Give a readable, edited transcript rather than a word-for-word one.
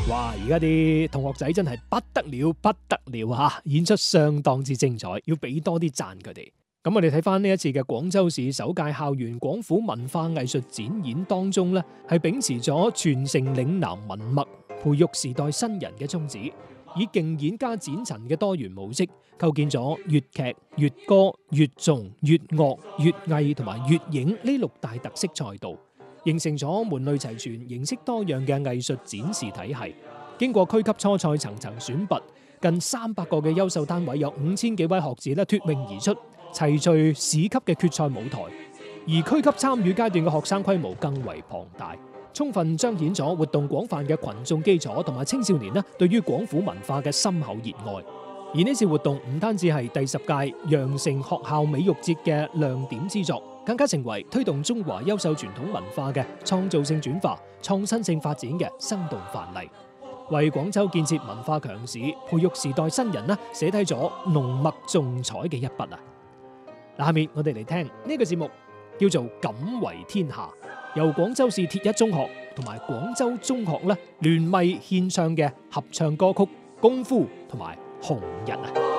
哇！而家啲同學仔真係不得了，不得了嚇，演出相當之精彩，要俾多啲讚佢哋。咁我哋睇翻呢一次嘅廣州市首屆校園廣府文化藝術展演當中呢，係秉持咗傳承嶺南文脈、培育時代新人嘅宗旨，以競演加展陳嘅多元模式，構建咗粵劇、粵歌、粵頌、粵樂、粵藝同埋粵影呢6大特色賽道，形成咗門類齊全、形式多樣嘅藝術展示體系。經過區級初賽層層選拔，近300個嘅優秀單位，有5000幾位學子咧脫穎而出，齊聚市級嘅決賽舞台。而區級參與階段嘅學生規模更為龐大，充分彰顯咗活動廣泛嘅群眾基礎同埋青少年對於廣府文化嘅深厚熱愛。而呢次活動唔單止係第10屆羊城學校美育節嘅亮點之作，更加成為推動中華優秀傳統文化嘅創造性轉化、創新性發展嘅生動範例，為廣州建設文化強市、培育時代新人寫低咗濃墨重彩嘅一筆啊！下面我哋嚟聽呢個節目，叫做《錦為天下》，由廣州市鐵一中學同埋廣州中學聯袂獻唱嘅合唱歌曲《功夫》同埋《紅日》啊！